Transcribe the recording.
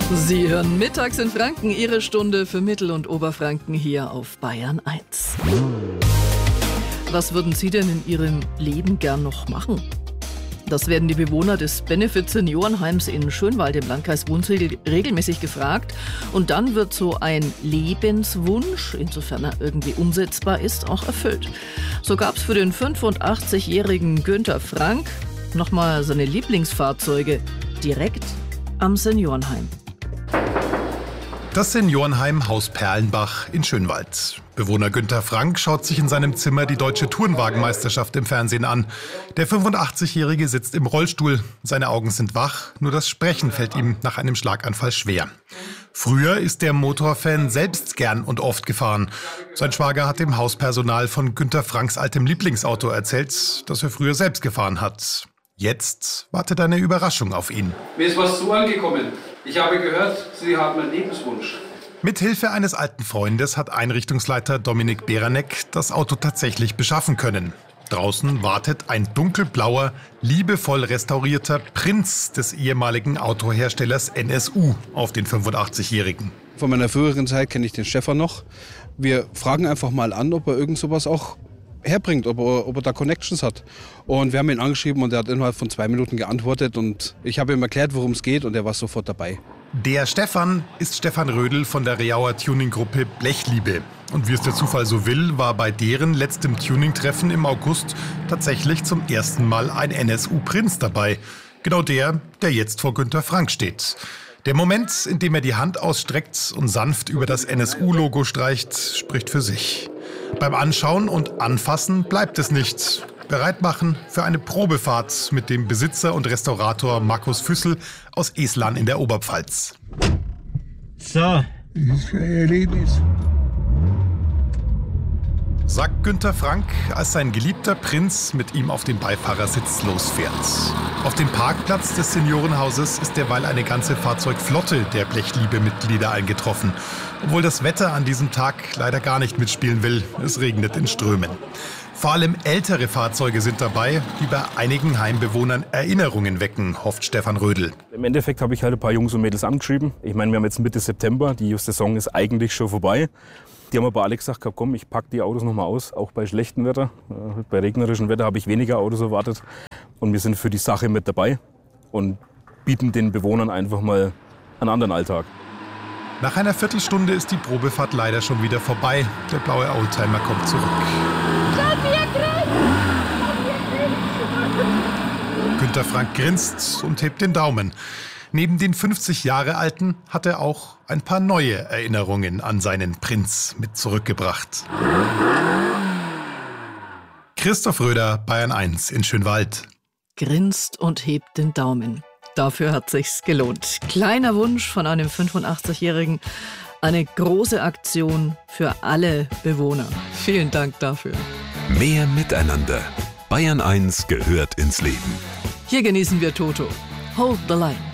Sie hören mittags in Franken, Ihre Stunde für Mittel- und Oberfranken hier auf Bayern 1. Was würden Sie denn in Ihrem Leben gern noch machen? Das werden die Bewohner des Benefit-Seniorenheims in Schönwald im Landkreis Wunsiedel regelmäßig gefragt. Und dann wird so ein Lebenswunsch, insofern er irgendwie umsetzbar ist, auch erfüllt. So gab es für den 85-jährigen Günther Frank nochmal seine Lieblingsfahrzeuge direkt am Seniorenheim. Das Seniorenheim Haus Perlenbach in Schönwald. Bewohner Günther Frank schaut sich in seinem Zimmer die deutsche Tourenwagenmeisterschaft im Fernsehen an. Der 85-Jährige sitzt im Rollstuhl. Seine Augen sind wach, nur das Sprechen fällt ihm nach einem Schlaganfall schwer. Früher ist der Motorfan selbst gern und oft gefahren. Sein Schwager hat dem Hauspersonal von Günther Franks altem Lieblingsauto erzählt, das er früher selbst gefahren hat. Jetzt wartet eine Überraschung auf ihn. Mir ist was so angekommen. Ich habe gehört, Sie haben einen Lebenswunsch. Mit Hilfe eines alten Freundes hat Einrichtungsleiter Dominik Beranek das Auto tatsächlich beschaffen können. Draußen wartet ein dunkelblauer, liebevoll restaurierter Prinz des ehemaligen Autoherstellers NSU auf den 85-Jährigen. Von meiner früheren Zeit kenne ich den Stefan noch. Wir fragen einfach mal an, ob er irgend sowas auch herbringt, ob er da Connections hat. Und wir haben ihn angeschrieben und er hat innerhalb von 2 Minuten geantwortet und ich habe ihm erklärt, worum es geht und er war sofort dabei. Der Stefan ist Stefan Rödel von der Reauer Tuning-Gruppe Blechliebe. Und wie es der Zufall so will, war bei deren letztem Tuning-Treffen im August tatsächlich zum ersten Mal ein NSU-Prinz dabei. Genau der jetzt vor Günther Frank steht. Der Moment, in dem er die Hand ausstreckt und sanft über das NSU-Logo streicht, spricht für sich. Beim Anschauen und Anfassen bleibt es nicht. Bereit machen für eine Probefahrt mit dem Besitzer und Restaurator Markus Füssel aus Eslan in der Oberpfalz. So, das ist für ein Erlebnis. Sagt Günther Frank, als sein geliebter Prinz mit ihm auf dem Beifahrersitz losfährt. Auf dem Parkplatz des Seniorenhauses ist derweil eine ganze Fahrzeugflotte der Blechliebe-Mitglieder eingetroffen. Obwohl das Wetter an diesem Tag leider gar nicht mitspielen will, es regnet in Strömen. Vor allem ältere Fahrzeuge sind dabei, die bei einigen Heimbewohnern Erinnerungen wecken, hofft Stefan Rödel. Im Endeffekt habe ich halt ein paar Jungs und Mädels angeschrieben. Ich meine, wir haben jetzt Mitte September, die Saison ist eigentlich schon vorbei. Die haben aber alle gesagt, komm, ich packe die Autos nochmal aus, auch bei schlechtem Wetter. Bei regnerischem Wetter habe ich weniger Autos erwartet. Und wir sind für die Sache mit dabei und bieten den Bewohnern einfach mal einen anderen Alltag. Nach einer Viertelstunde ist die Probefahrt leider schon wieder vorbei. Der blaue Oldtimer kommt zurück. Günther Frank grinst und hebt den Daumen. Neben den 50 Jahre Alten hat er auch ein paar neue Erinnerungen an seinen Prinz mit zurückgebracht. Christoph Röder, Bayern 1 in Schönwald. Grinst und hebt den Daumen. Dafür hat sich's gelohnt. Kleiner Wunsch von einem 85-Jährigen. Eine große Aktion für alle Bewohner. Vielen Dank dafür. Mehr Miteinander. Bayern 1 gehört ins Leben. Hier genießen wir Toto. Hold the line.